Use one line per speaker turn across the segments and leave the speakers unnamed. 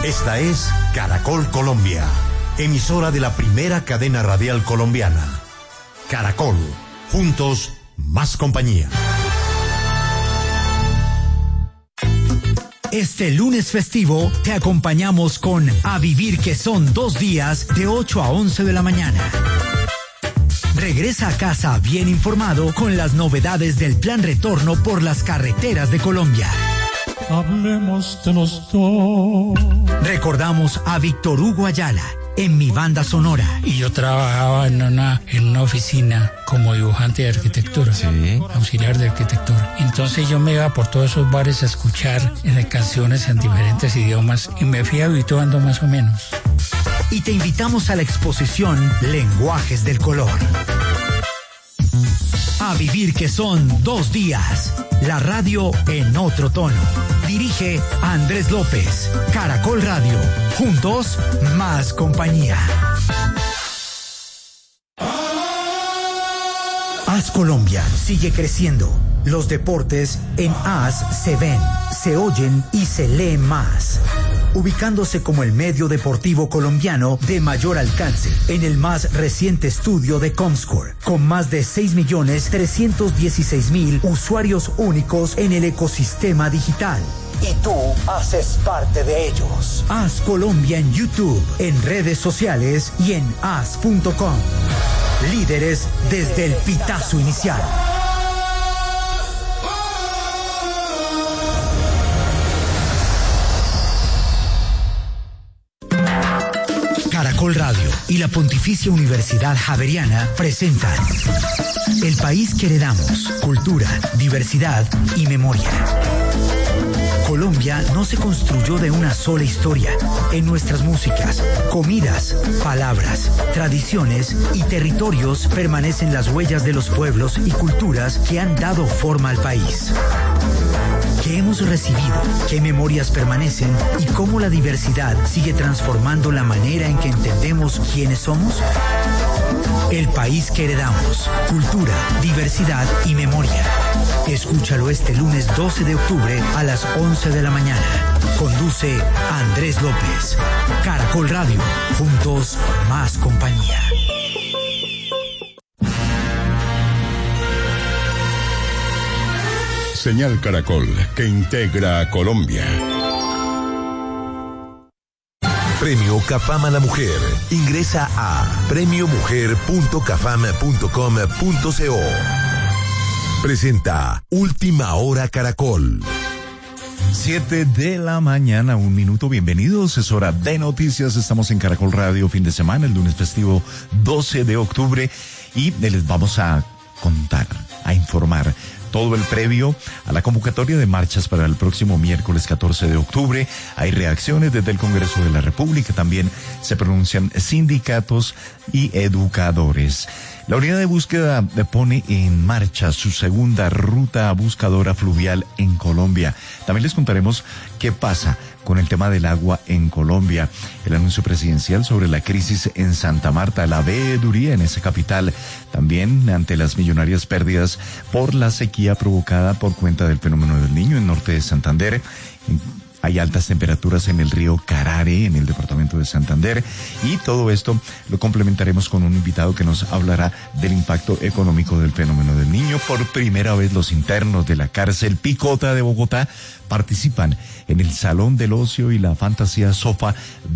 Esta es Caracol Colombia, emisora de la primera cadena radial colombiana. Caracol, juntos, más compañía.
Este lunes festivo te acompañamos con A Vivir, que son 2 días de 8 a 11 de la mañana. Regresa a casa bien informado con las novedades del plan retorno por las carreteras de Colombia.
Hablemos de los dos.
Recordamos a Víctor Hugo Ayala en Mi Banda Sonora.
Y yo trabajaba en una oficina como dibujante de arquitectura,
sí,
auxiliar de arquitectura. Entonces yo me iba por todos esos bares a escuchar canciones en diferentes idiomas y me fui habituando más o menos.
Y te invitamos a la exposición Lenguajes del Color. A Vivir, que son 2 días. La radio en otro tono. Dirige Andrés López. Caracol Radio. Juntos, más compañía. AS Colombia sigue creciendo. Los deportes en AS se ven, se oyen y se leen más. Ubicándose como el medio deportivo colombiano de mayor alcance en el más reciente estudio de Comscore, con más de 6.316.000 usuarios únicos en el ecosistema digital. Y tú haces parte de ellos. AS Colombia en YouTube, en redes sociales y en as.com. Líderes desde el pitazo inicial. Caracol Radio y la Pontificia Universidad Javeriana presentan El País que Heredamos, Cultura, Diversidad y Memoria. Colombia no se construyó de una sola historia. En nuestras músicas, comidas, palabras, tradiciones y territorios permanecen las huellas de los pueblos y culturas que han dado forma al país. ¿Qué hemos recibido? ¿Qué memorias permanecen? ¿Y cómo la diversidad sigue transformando la manera en que entendemos quiénes somos? El País que Heredamos, Cultura, Diversidad y Memoria. Escúchalo este lunes 12 de octubre a las 11 de la mañana. Conduce Andrés López. Caracol Radio. Juntos, más compañía.
Señal Caracol, que integra a Colombia.
Premio Cafam a la Mujer. Ingresa a premiomujer.cafam.com.co. Presenta Última Hora Caracol.
7 de la mañana, 1 minuto. Bienvenidos, es hora de noticias. Estamos en Caracol Radio, fin de semana, el lunes festivo 12 de octubre. Y les vamos a contar, a informar todo el previo a la convocatoria de marchas para el próximo miércoles 14 de octubre. Hay reacciones desde el Congreso de la República, también se pronuncian sindicatos y educadores. La unidad de búsqueda pone en marcha su segunda ruta buscadora fluvial en Colombia. También les contaremos qué pasa con el tema del agua en Colombia. El anuncio presidencial sobre la crisis en Santa Marta, la veeduría en esa capital. También ante las millonarias pérdidas por la sequía provocada por cuenta del fenómeno del Niño en norte de Santander. Hay altas temperaturas en el río Carare, en el departamento de Santander, y todo esto lo complementaremos con un invitado que nos hablará del impacto económico del fenómeno del Niño. Por primera vez los internos de la cárcel Picota de Bogotá participan en el Salón del Ocio y la Fantasía Sofa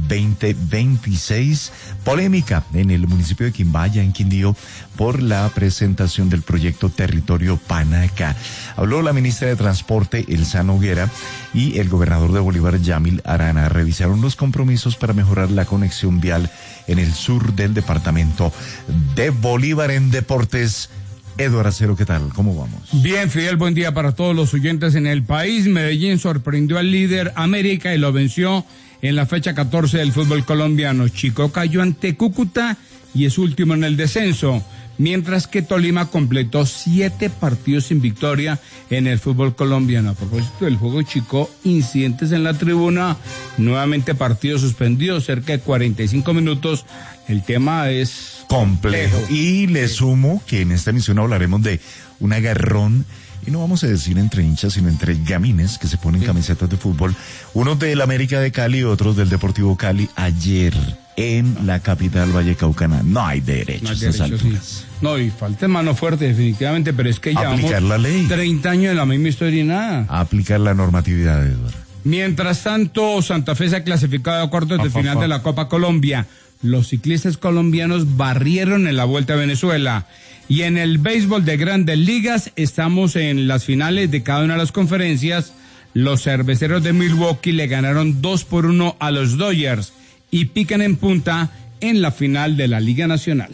2026. Polémica en el municipio de Quimbaya, en Quindío, por la presentación del proyecto Territorio Panaca. Habló la ministra de Transporte, Elsa Noguera, y el gobernador de Bolívar, Yamil Arana. Revisaron los compromisos para mejorar la conexión vial en el sur del departamento de Bolívar. En deportes, Eduardo Acero, ¿qué tal? ¿Cómo vamos?
Bien, Fidel, buen día para todos los oyentes en el país. Medellín sorprendió al líder América y lo venció en la fecha 14 del fútbol colombiano. Chico cayó ante Cúcuta y es último en el descenso, mientras que Tolima completó 7 partidos sin victoria en el fútbol colombiano. A propósito del juego Chico, incidentes en la tribuna, nuevamente partido suspendido, cerca de 45 minutos. El tema es
complejo. Y le sumo que en esta emisión hablaremos de un agarrón y no vamos a decir entre hinchas, sino entre gamines que se ponen camisetas de fútbol, unos del América de Cali y otros del Deportivo Cali, ayer en la capital vallecaucana. No hay derechos a esas alturas.
Sí. No, y falta mano fuerte definitivamente, pero es que
aplicar la ley.
30 años de la misma historia y nada.
Aplicar la normatividad, Eduardo.
Mientras tanto, Santa Fe se ha clasificado a cuartos de final de la Copa Colombia. Los ciclistas colombianos barrieron en la Vuelta a Venezuela. Y en el béisbol de Grandes Ligas estamos en las finales de cada una de las conferencias. Los cerveceros de Milwaukee le ganaron 2-1 a los Dodgers y pican en punta en la final de la Liga Nacional.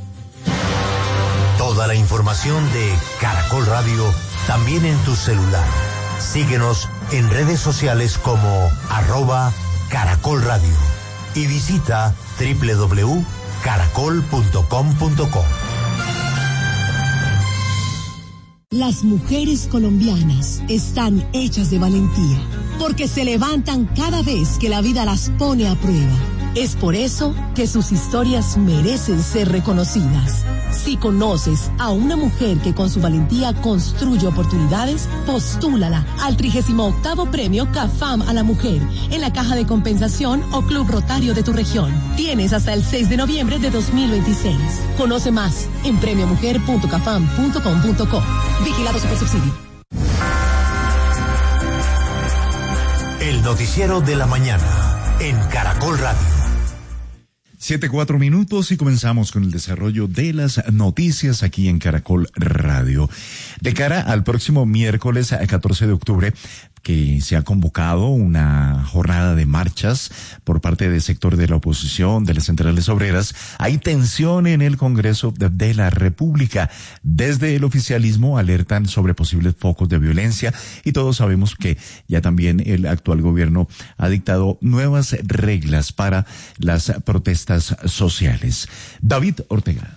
Toda la información de Caracol Radio también en tu celular. Síguenos en redes sociales como @Caracol Radio y visita www.caracol.com.co.
Las mujeres colombianas están hechas de valentía, porque se levantan cada vez que la vida las pone a prueba. Es por eso que sus historias merecen ser reconocidas. Si conoces a una mujer que con su valentía construye oportunidades, postúlala al 38º Premio CAFAM a la Mujer en la Caja de Compensación o Club Rotario de tu región. Tienes hasta el 6 de noviembre de 2026. Conoce más en premiomujer.cafam.com.co. Vigilado Supersubsidio.
El noticiero de la mañana en Caracol Radio.
7:04 y comenzamos con el desarrollo de las noticias aquí en Caracol Radio. De cara al próximo miércoles 14 de octubre, que se ha convocado una jornada de marchas por parte del sector de la oposición, de las centrales obreras, hay tensión en el Congreso de la República. Desde el oficialismo alertan sobre posibles focos de violencia y todos sabemos que ya también el actual gobierno ha dictado nuevas reglas para las protestas sociales. David Ortega.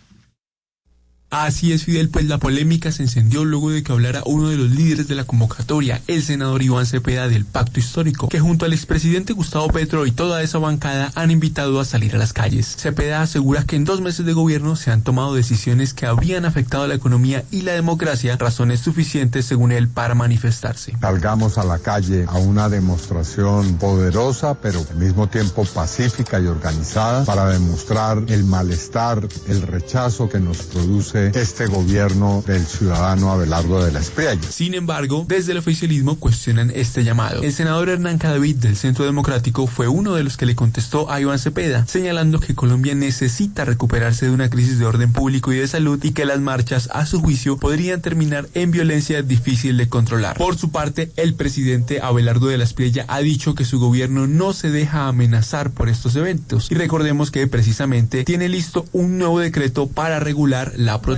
Así es, Fidel, pues la polémica se encendió luego de que hablara uno de los líderes de la convocatoria, el senador Iván Cepeda del Pacto Histórico, que junto al expresidente Gustavo Petro y toda esa bancada han invitado a salir a las calles. Cepeda asegura que en 2 meses de gobierno se han tomado decisiones que habrían afectado a la economía y la democracia, razones suficientes según él para manifestarse.
Salgamos a la calle a una demostración poderosa, pero al mismo tiempo pacífica y organizada, para demostrar el malestar, el rechazo que nos produce este gobierno del ciudadano Abelardo de la Espriella.
Sin embargo, desde el oficialismo cuestionan este llamado. El senador Hernán Cadavid del Centro Democrático fue uno de los que le contestó a Iván Cepeda, señalando que Colombia necesita recuperarse de una crisis de orden público y de salud y que las marchas, a su juicio, podrían terminar en violencia difícil de controlar. Por su parte, el presidente Abelardo de la Espriella ha dicho que su gobierno no se deja amenazar por estos eventos. Y recordemos que precisamente tiene listo un nuevo decreto para regular la protesta.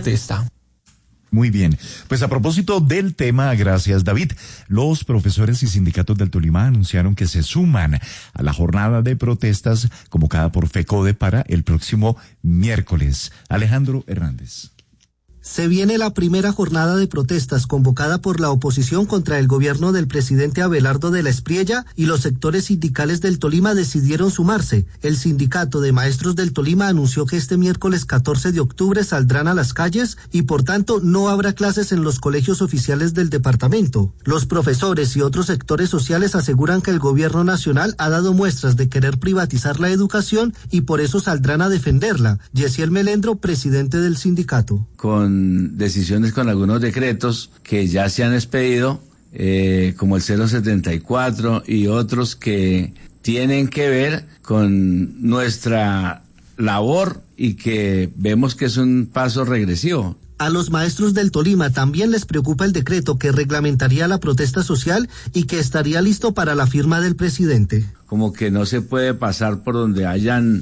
Muy bien, pues a propósito del tema, gracias David, los profesores y sindicatos del Tolima anunciaron que se suman a la jornada de protestas convocada por FECODE para el próximo miércoles. Alejandro Hernández.
Se viene la primera jornada de protestas convocada por la oposición contra el gobierno del presidente Abelardo de la Espriella y los sectores sindicales del Tolima decidieron sumarse. El sindicato de maestros del Tolima anunció que este miércoles 14 de octubre saldrán a las calles y por tanto no habrá clases en los colegios oficiales del departamento. Los profesores y otros sectores sociales aseguran que el gobierno nacional ha dado muestras de querer privatizar la educación y por eso saldrán a defenderla. Yesiel Melendro, presidente del sindicato.
Con decisiones, con algunos decretos que ya se han expedido, como el 074 y otros que tienen que ver con nuestra labor y que vemos que es un paso regresivo.
A los maestros del Tolima también les preocupa el decreto que reglamentaría la protesta social y que estaría listo para la firma del presidente.
Como que no se puede pasar por donde hayan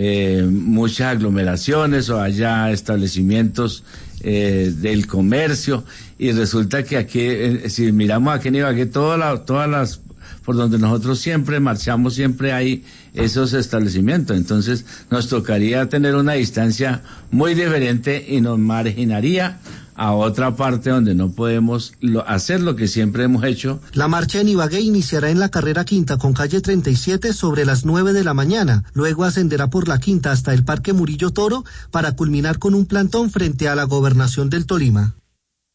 muchas aglomeraciones o haya establecimientos del comercio, y resulta que aquí, si miramos aquí en Ibagué, todas las por donde nosotros siempre marchamos, siempre hay esos establecimientos. Entonces nos tocaría tener una distancia muy diferente y nos marginaría a otra parte donde no podemos hacer lo que siempre hemos hecho.
La marcha en Ibagué iniciará en la carrera quinta con calle 37 sobre las 9 de la mañana. Luego ascenderá por la quinta hasta el Parque Murillo Toro para culminar con un plantón frente a la gobernación del Tolima.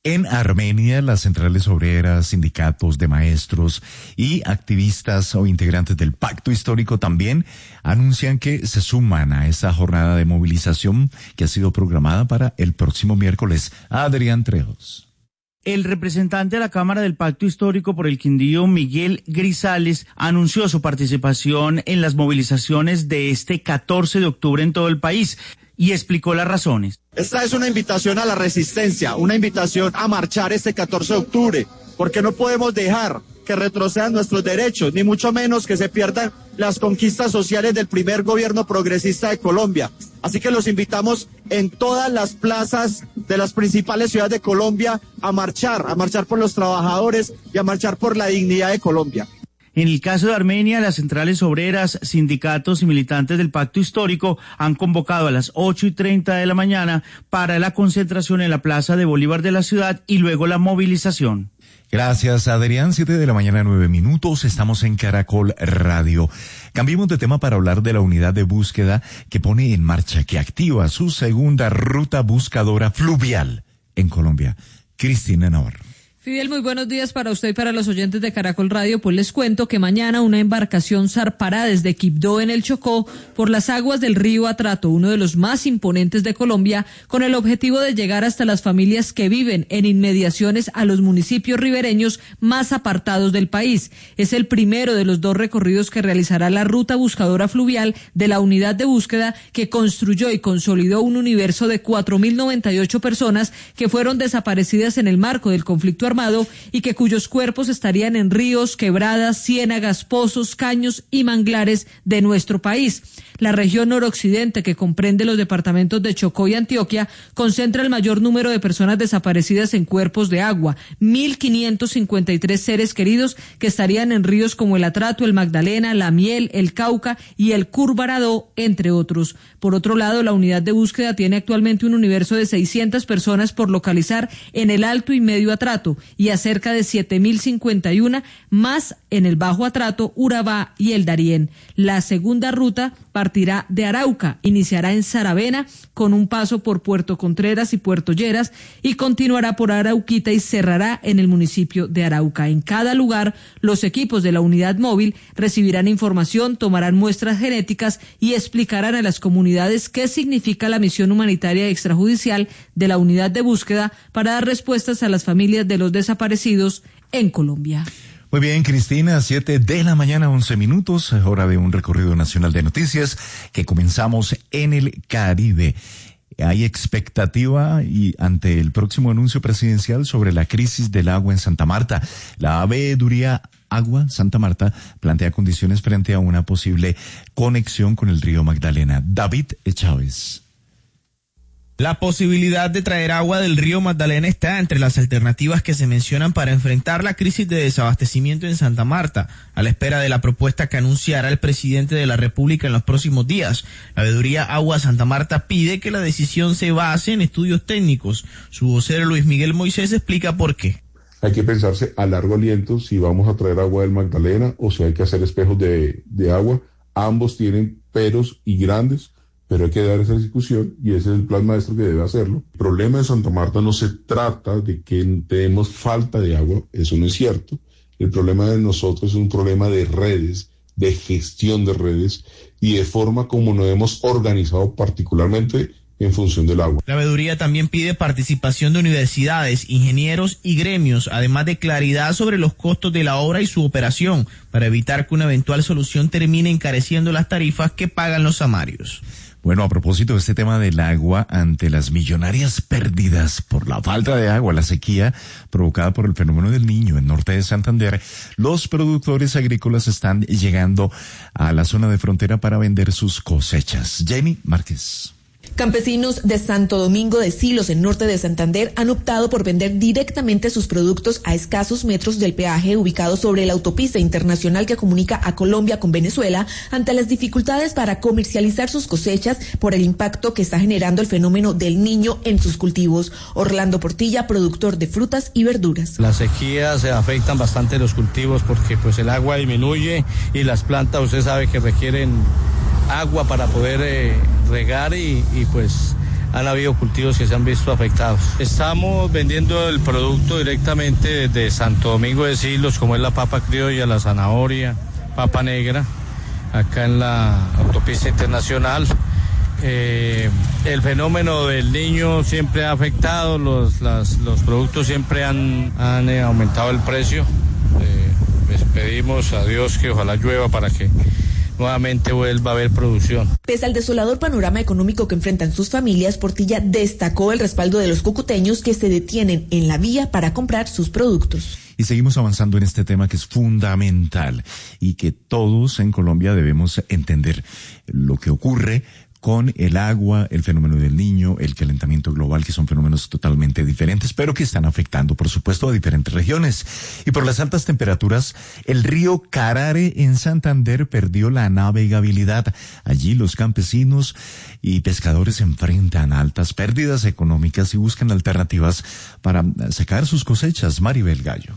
En Armenia, las centrales obreras, sindicatos de maestros y activistas o integrantes del Pacto Histórico también anuncian que se suman a esa jornada de movilización que ha sido programada para el próximo miércoles. Adrián Trejos.
El representante de la Cámara del Pacto Histórico por el Quindío, Miguel Grisales, anunció su participación en las movilizaciones de este 14 de octubre en todo el país y explicó las razones.
Esta es una invitación a la resistencia, una invitación a marchar este 14 de octubre, porque no podemos dejar que retrocedan nuestros derechos, ni mucho menos que se pierdan las conquistas sociales del primer gobierno progresista de Colombia. Así que los invitamos en todas las plazas de las principales ciudades de Colombia a marchar por los trabajadores y a marchar por la dignidad de Colombia.
En el caso de Armenia, las centrales obreras, sindicatos y militantes del Pacto Histórico han convocado a las 8:30 de la mañana para la concentración en la Plaza de Bolívar de la ciudad y luego la movilización.
Gracias, Adrián. 7:09 a.m. Estamos en Caracol Radio. Cambiemos de tema para hablar de la unidad de búsqueda que pone en marcha, que activa su segunda ruta buscadora fluvial en Colombia. Cristina Navarro.
Fidel, muy buenos días para usted y para los oyentes de Caracol Radio. Pues les cuento que mañana una embarcación zarpará desde Quibdó en el Chocó por las aguas del río Atrato, uno de los más imponentes de Colombia, con el objetivo de llegar hasta las familias que viven en inmediaciones a los municipios ribereños más apartados del país. Es el primero de los 2 recorridos que realizará la ruta buscadora fluvial de la unidad de búsqueda que construyó y consolidó un universo de 4.098 personas que fueron desaparecidas en el marco del conflicto armado y que cuyos cuerpos estarían en ríos, quebradas, ciénagas, pozos, caños y manglares de nuestro país. La región noroccidente, que comprende los departamentos de Chocó y Antioquia, concentra el mayor número de personas desaparecidas en cuerpos de agua, 1.553 seres queridos que estarían en ríos como el Atrato, el Magdalena, la Miel, el Cauca y el Curbaradó, entre otros. Por otro lado, la unidad de búsqueda tiene actualmente un universo de 600 personas por localizar en el Alto y Medio Atrato y a cerca de 7.051 más en el Bajo Atrato, Urabá y el Darién. La segunda ruta partirá de Arauca, iniciará en Saravena con un paso por Puerto Contreras y Puerto Lleras y continuará por Arauquita y cerrará en el municipio de Arauca. En cada lugar, los equipos de la unidad móvil recibirán información, tomarán muestras genéticas y explicarán a las comunidades qué significa la misión humanitaria extrajudicial de la unidad de búsqueda para dar respuestas a las familias de los desaparecidos en Colombia.
Muy bien, Cristina, 7:11 a.m, hora de un recorrido nacional de noticias que comenzamos en el Caribe. Hay expectativa y ante el próximo anuncio presidencial sobre la crisis del agua en Santa Marta. La veeduría Agua Santa Marta plantea condiciones frente a una posible conexión con el río Magdalena. David Chávez.
La posibilidad de traer agua del río Magdalena está entre las alternativas que se mencionan para enfrentar la crisis de desabastecimiento en Santa Marta, a la espera de la propuesta que anunciará el presidente de la República en los próximos días. La veeduría Agua Santa Marta pide que la decisión se base en estudios técnicos. Su vocero Luis Miguel Moisés explica por qué.
Hay que pensarse a largo aliento si vamos a traer agua del Magdalena o si hay que hacer espejos de agua. Ambos tienen peros y grandes, pero hay que dar esa discusión y ese es el plan maestro que debe hacerlo. El problema de Santa Marta no se trata de que tenemos falta de agua, eso no es cierto. El problema de nosotros es un problema de redes, de gestión de redes y de forma como nos hemos organizado particularmente en función del agua.
La veeduría también pide participación de universidades, ingenieros y gremios, además de claridad sobre los costos de la obra y su operación, para evitar que una eventual solución termine encareciendo las tarifas que pagan los samarios.
Bueno, a propósito de este tema del agua, ante las millonarias pérdidas por la falta de agua, la sequía provocada por el fenómeno del Niño en norte de Santander, los productores agrícolas están llegando a la zona de frontera para vender sus cosechas. Jenny Márquez.
Campesinos de Santo Domingo de Silos, en norte de Santander, han optado por vender directamente sus productos a escasos metros del peaje ubicado sobre la autopista internacional que comunica a Colombia con Venezuela, ante las dificultades para comercializar sus cosechas por el impacto que está generando el fenómeno del Niño en sus cultivos. Orlando Portilla, productor de frutas y verduras.
Las sequías se afectan bastante los cultivos porque pues el agua disminuye y las plantas, usted sabe que requieren agua para poder regar y pues han habido cultivos que se han visto afectados. Estamos vendiendo el producto directamente desde Santo Domingo de Silos, como es la papa criolla, la zanahoria, papa negra, acá en la autopista internacional. El fenómeno del niño siempre ha afectado, los productos siempre han aumentado el precio. Les pedimos a Dios que ojalá llueva para que nuevamente vuelva a haber producción.
Pese al desolador panorama económico que enfrentan sus familias, Portilla destacó el respaldo de los cucuteños que se detienen en la vía para comprar sus productos.
Y seguimos avanzando en este tema que es fundamental y que todos en Colombia debemos entender lo que ocurre con el agua, el fenómeno del Niño, el calentamiento global, que son fenómenos totalmente diferentes, pero que están afectando, por supuesto, a diferentes regiones. Y por las altas temperaturas, el río Carare en Santander perdió la navegabilidad. Allí los campesinos y pescadores enfrentan altas pérdidas económicas y buscan alternativas para sacar sus cosechas. Maribel Gallo.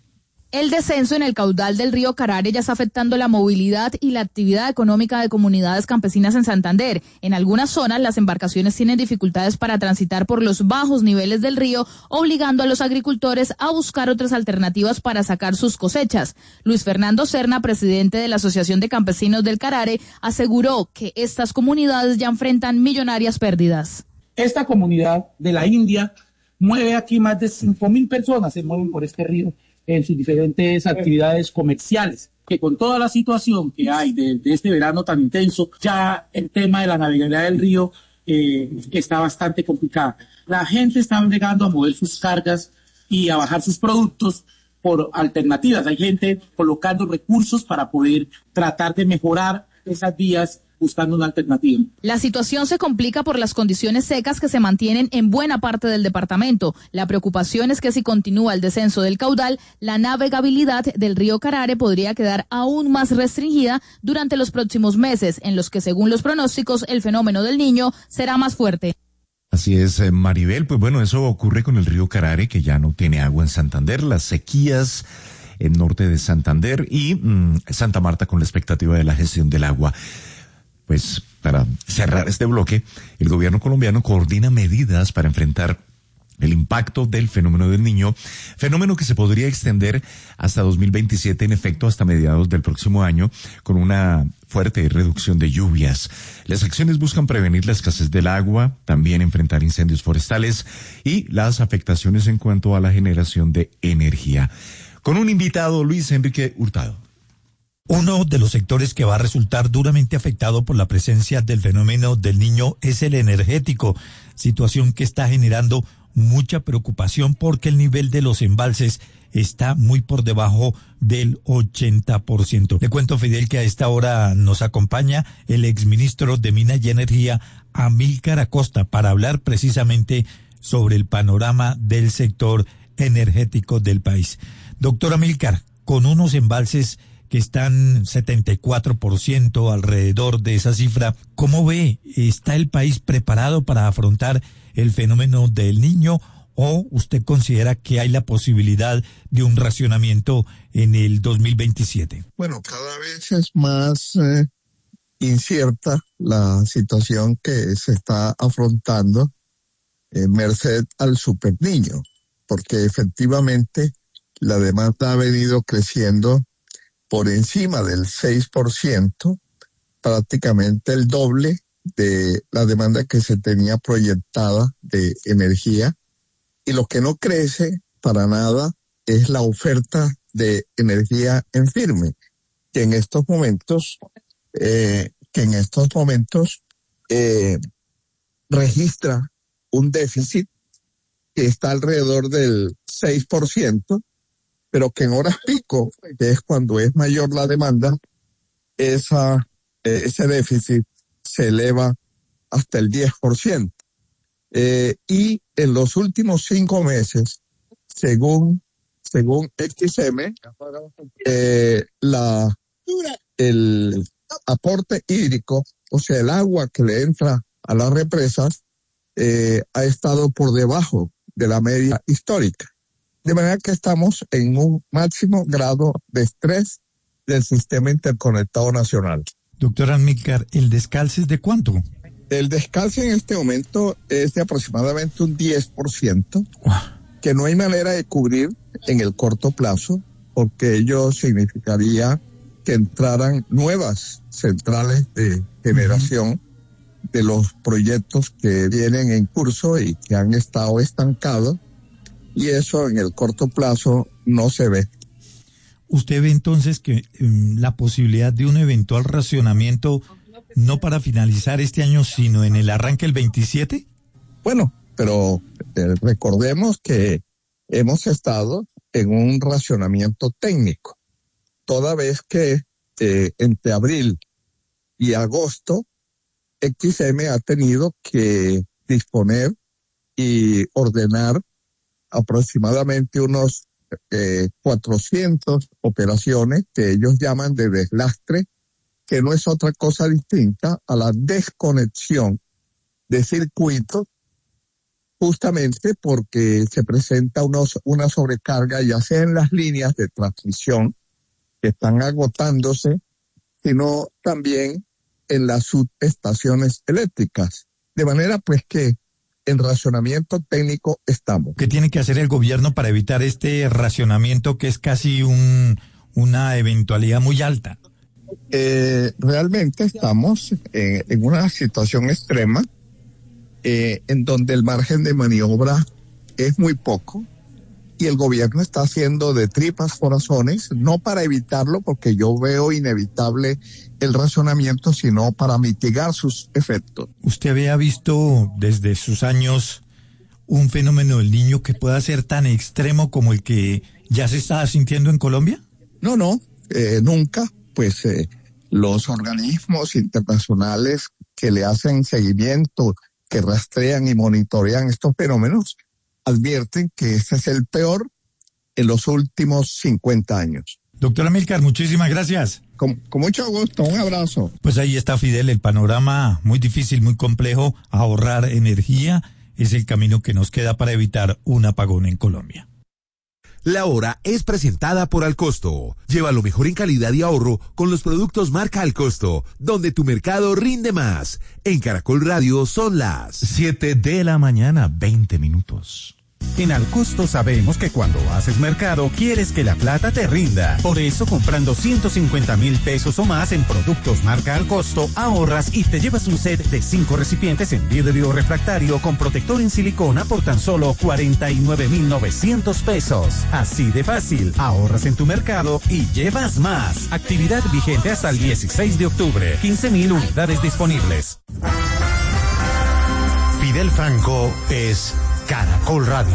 El descenso en el caudal del río Carare ya está afectando la movilidad y la actividad económica de comunidades campesinas en Santander. En algunas zonas las embarcaciones tienen dificultades para transitar por los bajos niveles del río, obligando a los agricultores a buscar otras alternativas para sacar sus cosechas. Luis Fernando Serna, presidente de la Asociación de Campesinos del Carare, aseguró que estas comunidades ya enfrentan millonarias pérdidas.
Esta comunidad de la India mueve aquí más de 5.000 personas, se mueven por este río en sus diferentes actividades comerciales, que con toda la situación que hay de este verano tan intenso, ya el tema de la navegabilidad del río está bastante complicada. La gente está llegando a mover sus cargas y a bajar sus productos por alternativas. Hay gente colocando recursos para poder tratar de mejorar esas vías, buscando una alternativa.
La situación se complica por las condiciones secas que se mantienen en buena parte del departamento. La preocupación es que si continúa el descenso del caudal, la navegabilidad del río Carare podría quedar aún más restringida durante los próximos meses, en los que, según los pronósticos, el fenómeno del Niño será más fuerte.
Así es, Maribel. Pues bueno, eso ocurre con el río Carare, que ya no tiene agua en Santander, las sequías en norte de Santander y Santa Marta con la expectativa de la gestión del agua. Pues para cerrar este bloque, el gobierno colombiano coordina medidas para enfrentar el impacto del fenómeno del Niño, fenómeno que se podría extender hasta 2027, en efecto hasta mediados del próximo año, con una fuerte reducción de lluvias. Las acciones buscan prevenir la escasez del agua, también enfrentar incendios forestales y las afectaciones en cuanto a la generación de energía. Con un invitado, Luis Enrique Hurtado.
Uno de los sectores que va a resultar duramente afectado por la presencia del fenómeno del Niño es el energético, situación que está generando mucha preocupación porque el nivel de los embalses está muy por debajo del 80%. Le cuento, Fidel, que a esta hora nos acompaña el exministro de Minas y Energía, Amílcar Acosta, para hablar precisamente sobre el panorama del sector energético del país. Doctor Amílcar, con unos embalses que están 74% alrededor de esa cifra, ¿cómo ve? ¿Está el país preparado para afrontar el fenómeno del Niño o usted considera que hay la posibilidad de un racionamiento en el 2027?
Bueno, cada vez es más incierta la situación que se está afrontando merced al superniño, porque efectivamente la demanda ha venido creciendo por encima del 6%, prácticamente el doble de la demanda que se tenía proyectada de energía. Y lo que no crece para nada es la oferta de energía en firme, que en estos momentos registra un déficit que está alrededor del 6%, pero que en horas pico, que es cuando es mayor la demanda, ese déficit se eleva hasta el 10%. Y en los últimos 5 meses, según XM, el aporte hídrico, o sea, el agua que le entra a las represas, ha estado por debajo de la media histórica. De manera que estamos en un máximo grado de estrés del sistema interconectado nacional.
Doctor Amílcar, ¿el descalce es de cuánto?
El descalce en este momento es de aproximadamente un 10%, que no hay manera de cubrir en el corto plazo, porque ello significaría que entraran nuevas centrales de generación de los proyectos que vienen en curso y que han estado estancados, y eso en el corto plazo no se ve.
¿Usted ve entonces que la posibilidad de un eventual racionamiento, no para finalizar este año, sino en el arranque del 27?
Bueno, pero recordemos que hemos estado en un racionamiento técnico, toda vez que entre abril y agosto XM ha tenido que disponer y ordenar aproximadamente unos 400 operaciones que ellos llaman de deslastre, que no es otra cosa distinta a la desconexión de circuitos, justamente porque se presenta una sobrecarga, ya sea en las líneas de transmisión que están agotándose, sino también en las subestaciones eléctricas. De manera pues que en racionamiento técnico estamos.
¿Qué tiene que hacer el gobierno para evitar este racionamiento que es casi una eventualidad muy alta?
Realmente estamos en una situación extrema en donde el margen de maniobra es muy poco y el gobierno está haciendo de tripas corazones, no para evitarlo, porque yo veo inevitable el racionamiento, sino para mitigar sus efectos.
¿Usted había visto desde sus años un fenómeno del Niño que pueda ser tan extremo como el que ya se está sintiendo en Colombia?
No, nunca. Pues los organismos internacionales que le hacen seguimiento, que rastrean y monitorean estos fenómenos, advierten que este es el peor en los últimos 50 años.
Doctor Amílcar, muchísimas gracias.
Con mucho gusto, un abrazo.
Pues ahí está, Fidel, el panorama muy difícil, muy complejo. Ahorrar energía es el camino que nos queda para evitar un apagón en Colombia.
La hora es presentada por Alcosto. Lleva lo mejor en calidad y ahorro con los productos marca Alcosto, donde tu mercado rinde más. En Caracol Radio son las
7 de la mañana, 20 minutos.
En Alcosto sabemos que cuando haces mercado quieres que la plata te rinda. Por eso, comprando 150,000 pesos o más en productos marca Alcosto, ahorras y te llevas un set de 5 recipientes en vidrio refractario con protector en silicona por tan solo 49,900 pesos. Así de fácil, ahorras en tu mercado y llevas más. Actividad vigente hasta el 16 de octubre. 15,000 unidades disponibles.
Fidel Franco es Caracol Radio.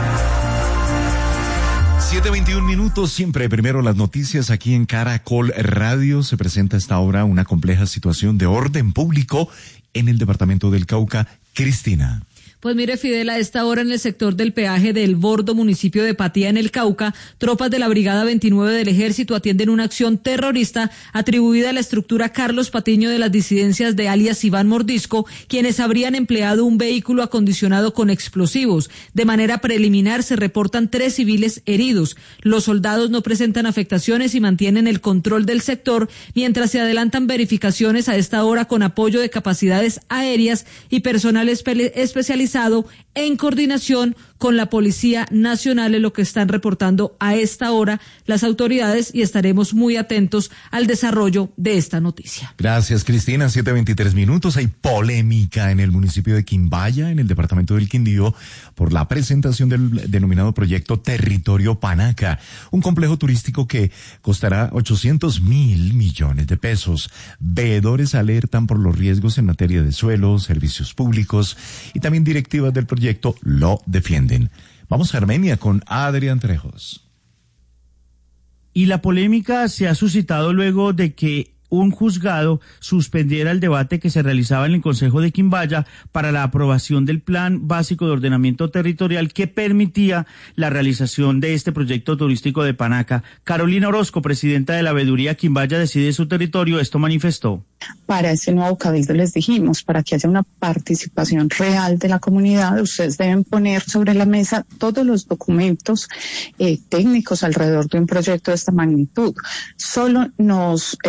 7:21 minutos, siempre primero las noticias aquí en Caracol Radio. Se presenta a esta hora una compleja situación de orden público en el departamento del Cauca. Cristina.
Pues mire, Fidel, a esta hora en el sector del peaje del Bordo, municipio de Patía, en el Cauca, tropas de la Brigada 29 del Ejército atienden una acción terrorista atribuida a la estructura Carlos Patiño de las disidencias de alias Iván Mordisco, quienes habrían empleado un vehículo acondicionado con explosivos. De manera preliminar se reportan 3 civiles heridos. Los soldados no presentan afectaciones y mantienen el control del sector, mientras se adelantan verificaciones a esta hora con apoyo de capacidades aéreas y personal especializado en coordinación con la Policía Nacional, es lo que están reportando a esta hora las autoridades, y estaremos muy atentos al desarrollo de esta noticia.
Gracias, Cristina. 7:23 minutos. Hay polémica en el municipio de Quimbaya, en el departamento del Quindío, por la presentación del denominado proyecto Territorio Panaca, un complejo turístico que costará 800,000 millones de pesos. Veedores alertan por los riesgos en materia de suelo, servicios públicos, y también directivas del proyecto lo defienden. Vamos a Armenia con Adrián Trejos.
Y la polémica se ha suscitado luego de que un juzgado suspendiera el debate que se realizaba en el Consejo de Quimbaya para la aprobación del Plan Básico de Ordenamiento Territorial que permitía la realización de este proyecto turístico de Panaca. Carolina Orozco, presidenta de la Veeduría Quimbaya Decide Su Territorio, esto manifestó.
Para este nuevo cabildo les dijimos, para que haya una participación real de la comunidad, ustedes deben poner sobre la mesa todos los documentos técnicos alrededor de un proyecto de esta magnitud. Solo nos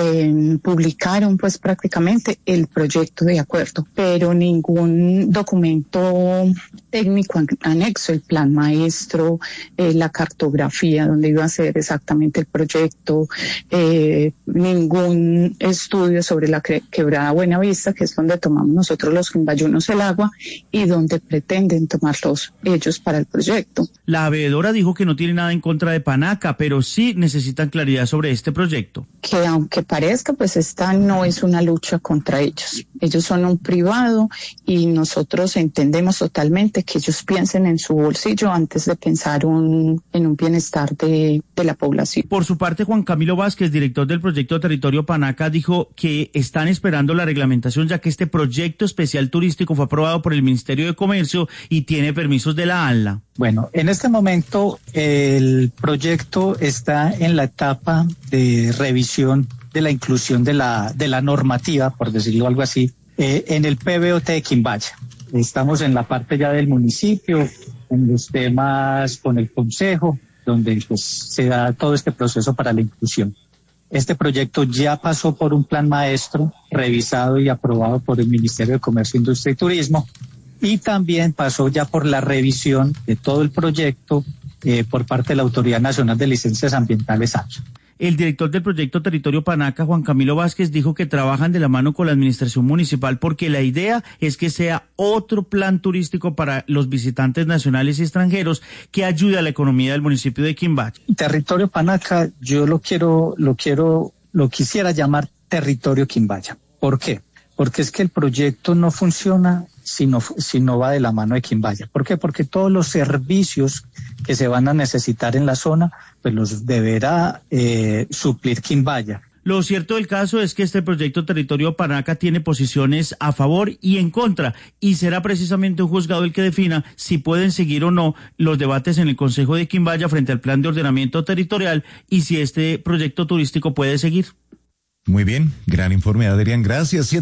publicaron pues prácticamente el proyecto de acuerdo, pero ningún documento técnico anexo, el plan maestro, la cartografía donde iba a ser exactamente el proyecto, ningún estudio sobre la quebrada Buenavista, que es donde tomamos nosotros los quimbayunos el agua y donde pretenden tomarlos ellos para el proyecto.
La veedora dijo que no tiene nada en contra de Panaca, pero sí necesitan claridad sobre este proyecto.
Que aunque parezca, pues esta no es una lucha contra ellos. Ellos son un privado y nosotros entendemos totalmente que ellos piensen en su bolsillo antes de pensar en un bienestar de la población.
Por su parte, Juan Camilo Vázquez, director del proyecto Territorio Panaca, dijo que están esperando la reglamentación, ya que este proyecto especial turístico fue aprobado por el Ministerio de Comercio y tiene permisos de la ANLA.
Bueno, en este momento el proyecto está en la etapa de revisión de la inclusión de la normativa, por decirlo algo así, en el PBOT de Quimbaya. Estamos en la parte ya del municipio, en los temas con el consejo, donde pues se da todo este proceso para la inclusión. Este proyecto ya pasó por un plan maestro revisado y aprobado por el Ministerio de Comercio, Industria y Turismo, y también pasó ya por la revisión de todo el proyecto por parte de la Autoridad Nacional de Licencias Ambientales, ANLA.
El director del proyecto Territorio Panaca, Juan Camilo Vázquez, dijo que trabajan de la mano con la administración municipal porque la idea es que sea otro plan turístico para los visitantes nacionales y extranjeros que ayude a la economía del municipio de Quimbaya.
Territorio Panaca, yo lo quisiera llamar Territorio Quimbaya. ¿Por qué? Porque es que el proyecto no funciona si no va de la mano de Quimbaya. ¿Por qué? Porque todos los servicios que se van a necesitar en la zona, pues los deberá suplir Quimbaya.
Lo cierto del caso es que este proyecto Territorio Panaca tiene posiciones a favor y en contra, y será precisamente un juzgado el que defina si pueden seguir o no los debates en el Consejo de Quimbaya frente al Plan de Ordenamiento Territorial y si este proyecto turístico puede seguir.
Muy bien, gran informe, Adrián, gracias.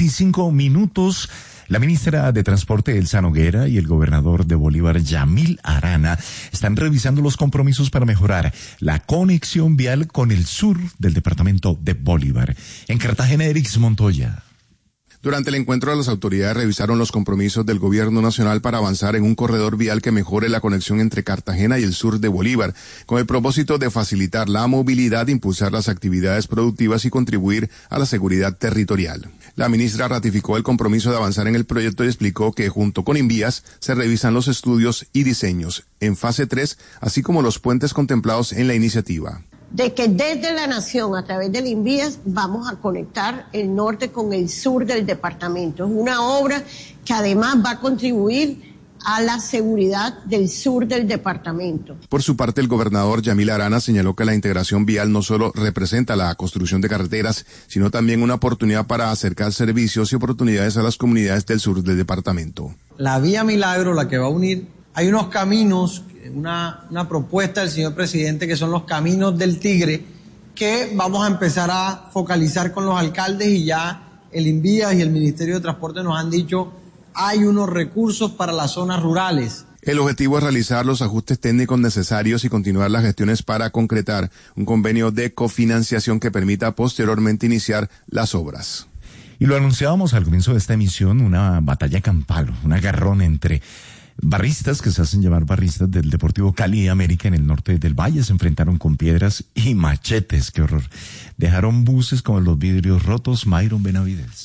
7:25. La ministra de Transporte, Elsa Noguera, y el gobernador de Bolívar, Yamil Arana, están revisando los compromisos para mejorar la conexión vial con el sur del departamento de Bolívar. En Cartagena, Erix Montoya.
Durante el encuentro, las autoridades revisaron los compromisos del gobierno nacional para avanzar en un corredor vial que mejore la conexión entre Cartagena y el sur de Bolívar, con el propósito de facilitar la movilidad, impulsar las actividades productivas y contribuir a la seguridad territorial. La ministra ratificó el compromiso de avanzar en el proyecto y explicó que junto con Invías se revisan los estudios y diseños en fase 3, así como los puentes contemplados en la iniciativa.
De que desde la nación, a través del Invías, vamos a conectar el norte con el sur del departamento. Es una obra que además va a contribuir a la seguridad del sur del departamento.
Por su parte, el gobernador Yamil Arana señaló que la integración vial no solo representa la construcción de carreteras, sino también una oportunidad para acercar servicios y oportunidades a las comunidades del sur del departamento.
La vía Milagro, la que va a unir, hay unos caminos, una propuesta del señor presidente que son los caminos del Tigre, que vamos a empezar a focalizar con los alcaldes, y ya el Invías y el Ministerio de Transporte nos han dicho hay unos recursos para las zonas rurales.
El objetivo es realizar los ajustes técnicos necesarios y continuar las gestiones para concretar un convenio de cofinanciación que permita posteriormente iniciar las obras.
Y lo anunciábamos al comienzo de esta emisión, una batalla campal, un agarrón entre barristas que se hacen llamar barristas del Deportivo Cali y América en el norte del Valle. Se enfrentaron con piedras y machetes. ¡Qué horror! Dejaron buses con los vidrios rotos. Myron Benavides.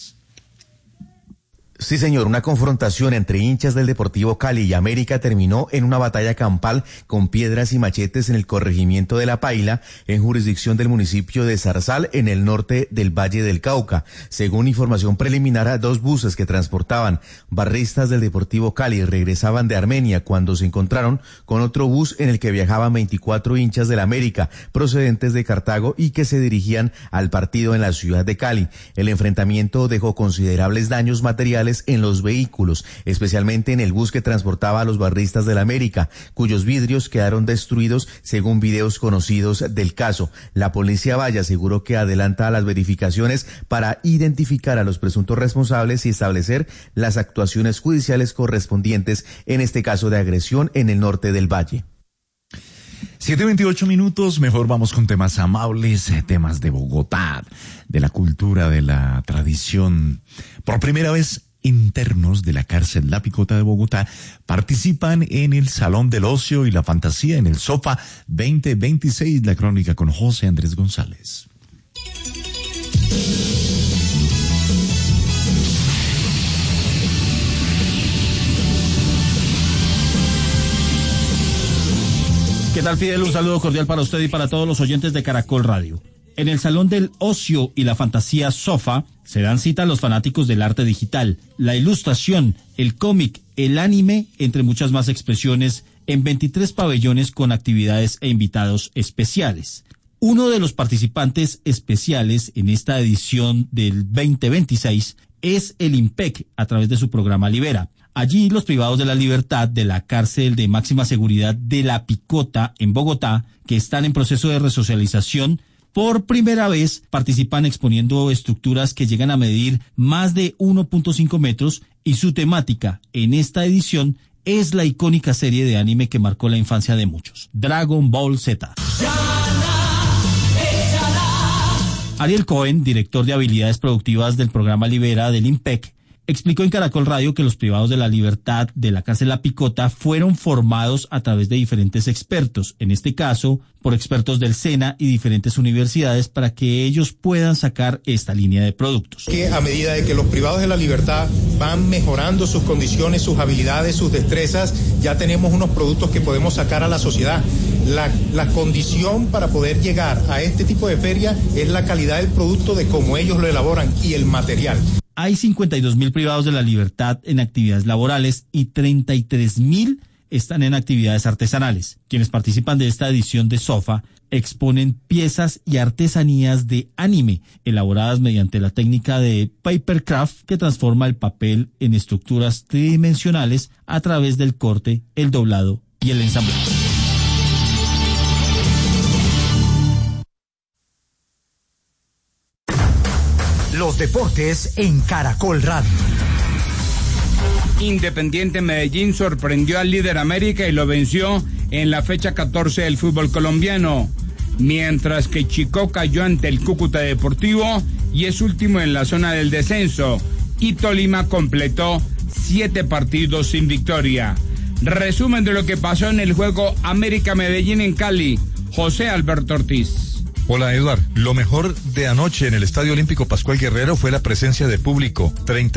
Sí, señor, una confrontación entre hinchas del Deportivo Cali y América terminó en una batalla campal con piedras y machetes en el corregimiento de La Paila, en jurisdicción del municipio de Zarzal, en el norte del Valle del Cauca. Según información preliminar, 2 buses que transportaban barristas del Deportivo Cali regresaban de Armenia cuando se encontraron con otro bus en el que viajaban 24 hinchas del América, procedentes de Cartago y que se dirigían al partido en la ciudad de Cali. El enfrentamiento dejó considerables daños materiales en los vehículos, especialmente en el bus que transportaba a los barristas del América, cuyos vidrios quedaron destruidos según videos conocidos del caso. La policía Valle aseguró que adelanta las verificaciones para identificar a los presuntos responsables y establecer las actuaciones judiciales correspondientes en este caso de agresión en el norte del Valle.
7:28 minutos, mejor vamos con temas amables, temas de Bogotá, de la cultura, de la tradición. Por primera vez, internos de la cárcel La Picota de Bogotá participan en el Salón del Ocio y la Fantasía en el SOFA 2026, la crónica con José Andrés González.
¿Qué tal, Fidel? Un saludo cordial para usted y para todos los oyentes de Caracol Radio. En el Salón del Ocio y la Fantasía SOFA se dan cita a los fanáticos del arte digital, la ilustración, el cómic, el anime, entre muchas más expresiones, en 23 pabellones con actividades e invitados especiales. Uno de los participantes especiales en esta edición del 2026 es el IMPEC a través de su programa Libera. Allí los privados de la libertad de la cárcel de máxima seguridad de La Picota en Bogotá, que están en proceso de resocialización, por primera vez participan exponiendo estructuras que llegan a medir más de 1.5 metros y su temática en esta edición es la icónica serie de anime que marcó la infancia de muchos, Dragon Ball Z. Ariel Cohen, director de habilidades productivas del programa Libera del IMPEC, explicó en Caracol Radio que los privados de la libertad de la cárcel La Picota fueron formados a través de diferentes expertos, en este caso por expertos del SENA y diferentes universidades, para que ellos puedan sacar esta línea de productos.
Que a medida de que los privados de la libertad van mejorando sus condiciones, sus habilidades, sus destrezas, ya tenemos unos productos que podemos sacar a la sociedad. La condición para poder llegar a este tipo de feria es la calidad del producto, de cómo ellos lo elaboran y el material.
Hay 52.000 privados de la libertad en actividades laborales y 33.000 están en actividades artesanales. Quienes participan de esta edición de SOFA exponen piezas y artesanías de anime elaboradas mediante la técnica de papercraft, que transforma el papel en estructuras tridimensionales a través del corte, el doblado y el ensamblaje.
Los deportes en Caracol Radio.
Independiente Medellín sorprendió al líder América y lo venció en la fecha 14 del fútbol colombiano, mientras que Chico cayó ante el Cúcuta Deportivo y es último en la zona del descenso, y Tolima completó 7 partidos sin victoria. Resumen de lo que pasó en el juego América-Medellín en Cali, José Alberto Ortiz.
Hola, Eduard. Lo mejor de anoche en el Estadio Olímpico Pascual Guerrero fue la presencia de público.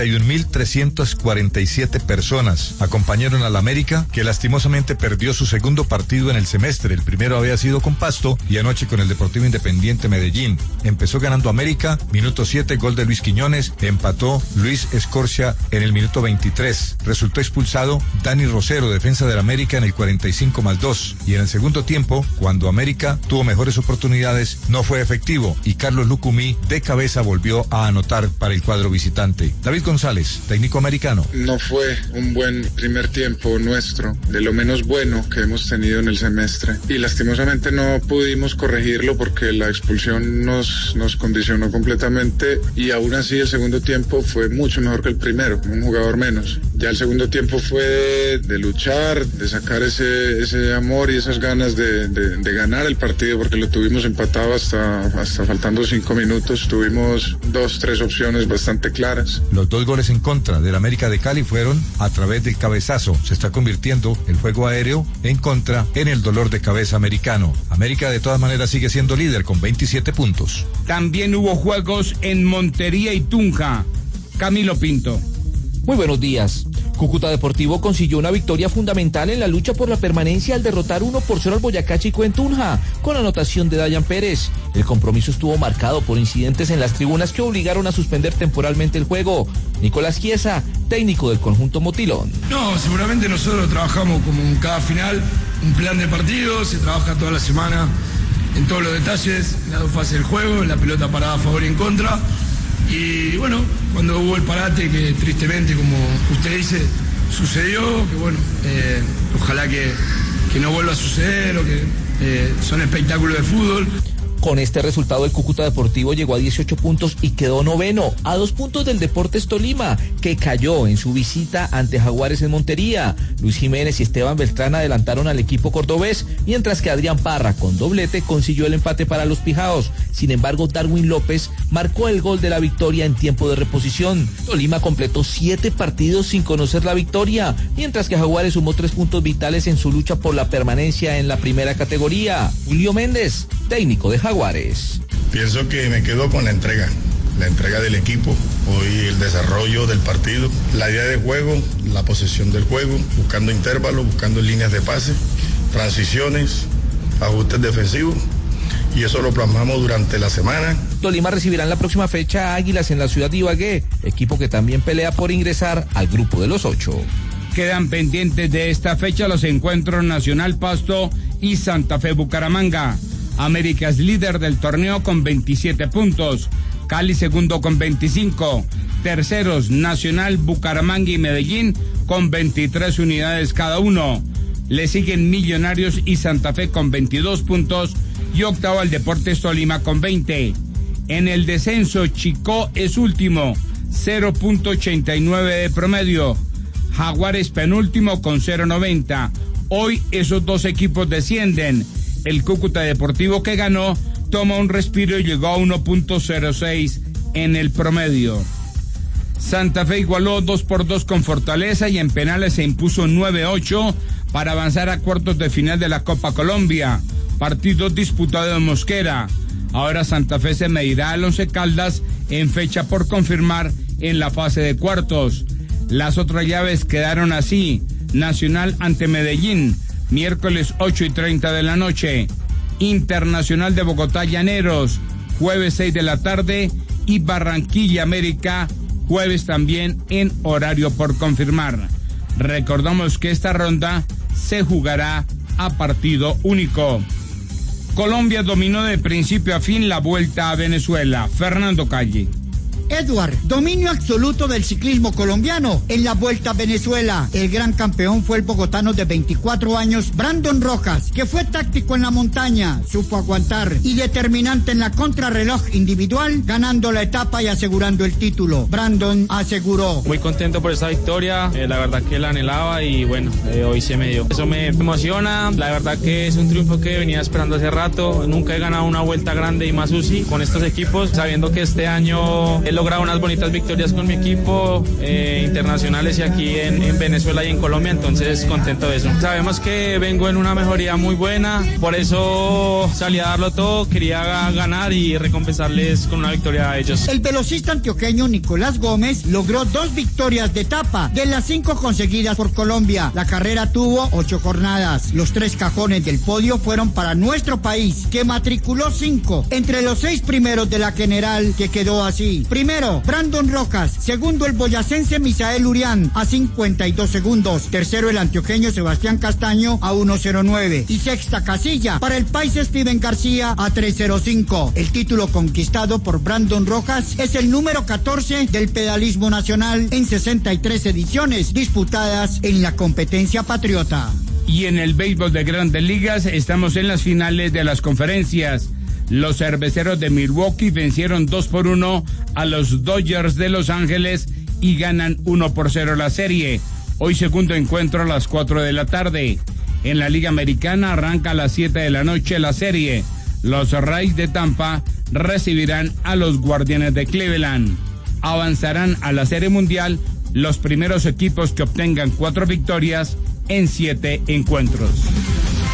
31.347 personas acompañaron al América, que lastimosamente perdió su segundo partido en el semestre. El primero había sido con Pasto y anoche con el Deportivo Independiente Medellín. Empezó ganando América, minuto 7, gol de Luis Quiñones, empató Luis Escorcia en el minuto 23. Resultó expulsado Dani Rosero, defensa del América, en el 45+2. Y en el segundo tiempo, cuando América tuvo mejores oportunidades, no fue efectivo y Carlos Lucumí de cabeza volvió a anotar para el cuadro visitante. David González, técnico americano.
No fue un buen primer tiempo nuestro, de lo menos bueno que hemos tenido en el semestre, y lastimosamente no pudimos corregirlo porque la expulsión nos condicionó completamente, y aún así el segundo tiempo fue mucho mejor que el primero, un jugador menos. Ya el segundo tiempo fue de luchar, de sacar ese amor y esas ganas de ganar el partido, porque lo tuvimos empatado hasta faltando 5 minutos. Tuvimos 2-3 opciones bastante claras.
Los 2 goles en contra del América de Cali fueron a través del cabezazo. Se está convirtiendo el juego aéreo en contra en el dolor de cabeza americano. América de todas maneras sigue siendo líder con 27 puntos.
También hubo juegos en Montería y Tunja. Camilo Pinto.
Muy buenos días. Cúcuta Deportivo consiguió una victoria fundamental en la lucha por la permanencia al derrotar 1-0 al Boyacá Chico en Tunja, con anotación de Dayan Pérez. El compromiso estuvo marcado por incidentes en las tribunas que obligaron a suspender temporalmente el juego. Nicolás Chiesa, técnico del conjunto Motilón.
No, seguramente nosotros trabajamos como en cada final, un plan de partido, se trabaja toda la semana en todos los detalles, en las 2 fases del juego, en la pelota parada a favor y en contra. Y bueno, cuando hubo el parate, que tristemente, como usted dice, sucedió, que bueno, ojalá que no vuelva a suceder, o que son espectáculos de fútbol.
Con este resultado el Cúcuta Deportivo llegó a 18 puntos y quedó noveno, a 2 puntos del Deportes Tolima, que cayó en su visita ante Jaguares en Montería. Luis Jiménez y Esteban Beltrán adelantaron al equipo cordobés, mientras que Adrián Parra, con doblete, consiguió el empate para los pijaos. Sin embargo, Darwin López marcó el gol de la victoria en tiempo de reposición. Tolima completó 7 partidos sin conocer la victoria, mientras que Jaguares sumó 3 puntos vitales en su lucha por la permanencia en la primera categoría. Julio Méndez, técnico de Jaguares.
Pienso que me quedo con la entrega del equipo, hoy el desarrollo del partido, la idea de juego, la posesión del juego, buscando intervalos, buscando líneas de pase, transiciones, ajustes defensivos, y eso lo plasmamos durante la semana.
Tolima recibirá en la próxima fecha a Águilas en la ciudad de Ibagué, equipo que también pelea por ingresar al grupo de los 8.
Quedan pendientes de esta fecha los encuentros Nacional Pasto y Santa Fe Bucaramanga. América es líder del torneo con 27 puntos, Cali segundo con 25, terceros Nacional, Bucaramanga y Medellín con 23 unidades cada uno. Le siguen Millonarios y Santa Fe con 22 puntos y octavo el Deportes Tolima con 20. En el descenso, Chicó es último, 0.89 de promedio. Jaguares penúltimo con 0.90. Hoy esos dos equipos descienden. El Cúcuta Deportivo, que ganó, toma un respiro y llegó a 1.06 en el promedio. Santa Fe igualó 2-2 con Fortaleza y en penales se impuso 9-8 para avanzar a cuartos de final de la Copa Colombia. Partido disputado en Mosquera. Ahora Santa Fe se medirá al Once Caldas en fecha por confirmar en la fase de cuartos. Las otras llaves quedaron así: Nacional ante Medellín, miércoles 8:30 de la noche. Internacional de Bogotá Llaneros, jueves 6 de la tarde. Y Barranquilla América, jueves también en horario por confirmar. Recordamos que esta ronda se jugará a partido único. Colombia dominó de principio a fin la Vuelta a Venezuela. Fernando Calle.
Edward, dominio absoluto del ciclismo colombiano en la Vuelta a Venezuela. El gran campeón fue el bogotano de 24 años, Brandon Rojas, que fue táctico en la montaña, supo aguantar y determinante en la contrarreloj individual, ganando la etapa y asegurando el título. Brandon aseguró:
muy contento por esta victoria, la verdad que la anhelaba y bueno, hoy se me dio. Eso me emociona, la verdad que es un triunfo que venía esperando hace rato. Nunca he ganado una vuelta grande y más UCI con estos equipos, sabiendo que este año he logrado unas bonitas victorias con mi equipo, internacionales y aquí en Venezuela y en Colombia, entonces contento de eso. Sabemos que vengo en una mejoría muy buena, por eso salí a darlo todo, quería ganar y recompensarles con una victoria a ellos.
El velocista antioqueño Nicolás Gómez logró 2 victorias de etapa de las 5 conseguidas por Colombia. La carrera tuvo 8 jornadas. Los 3 cajones del podio fueron para nuestro país, que matriculó 5 entre los 6 primeros de la general, que quedó así: primero, Brandon Rojas; segundo, el boyacense Misael Urián a 52 segundos; tercero, el antioqueño Sebastián Castaño a 1:09 y sexta casilla para el país Steven García a 3:05. El título conquistado por Brandon Rojas es el número 14 del pedalismo nacional en 63 ediciones disputadas en la competencia patriota.
Y en el béisbol de Grandes Ligas estamos en las finales de las conferencias. Los cerveceros de Milwaukee vencieron 2-1 a los Dodgers de Los Ángeles y ganan 1-0 la serie. Hoy segundo encuentro a las 4 de la tarde. En la Liga Americana arranca a las 7 de la noche la serie. Los Rays de Tampa recibirán a los Guardianes de Cleveland. Avanzarán a la Serie Mundial los primeros equipos que obtengan 4 victorias en 7 encuentros.